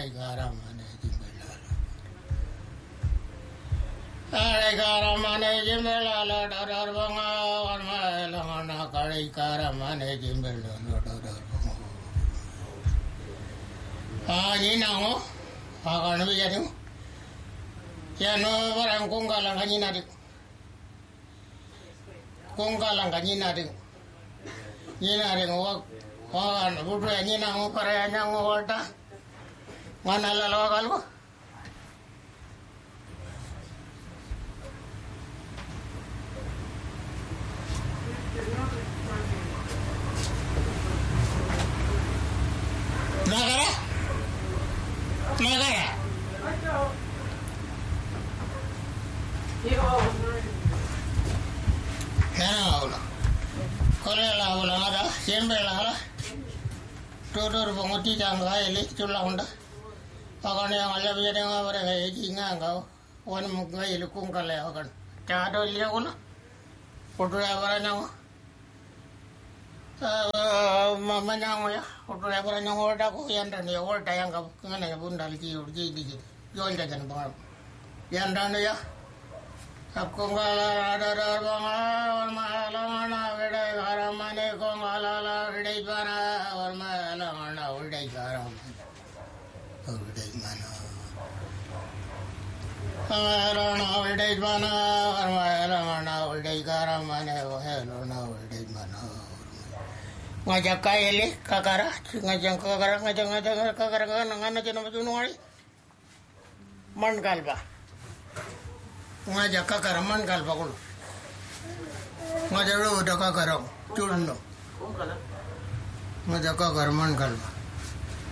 Ada garamane jimbelala. Ada garamane jimbelala dadar banga warma langana kali garamane jimbelala dadar banga. Ini nango, akan begini. Ya no barang konggalang kanyi nadik. Konggalang kanyi nadik. Nyinadik wak. Wakan budu nyi nango paraya nyango walta. Mana lalu kalau? Nagara? Nagara? Kenapa? Kalau lalu ada, siapa lalu? Turun penguti tangga ini culang dah. Akan yang ada biar yang apa yang jinga kau, wan muka ilukung kalai akan. Cahado lihat guna, foto apa yang mama yang ya, foto apa yang orang aku yang dan yang orang yang kau kenal yang pun dari kiri di jual jajan bang. Yang dan ya, aku ngalah ada bang, malam mana beda garam mana kau ngalah beda mana, malam mana beda garam. Uday mana, Arana uday mana, Arana uday garam mana, Arana uday mana. Ngajak kaya kakara, ngajak kakara ngana jenuh jenuhari, man kalba, ngajak kakara man kalba kulu, ngajak lu udah kakara, curno, ngajak kakara man kalba.